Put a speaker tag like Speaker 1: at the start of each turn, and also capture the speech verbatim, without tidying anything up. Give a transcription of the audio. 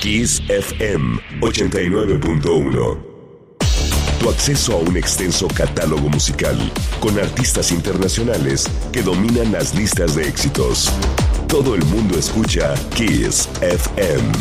Speaker 1: Kiss F M ochenta y nueve punto uno. Tu acceso a un extenso catálogo musical con artistas internacionales que dominan las listas de éxitos. Todo el mundo escucha Kiss F M.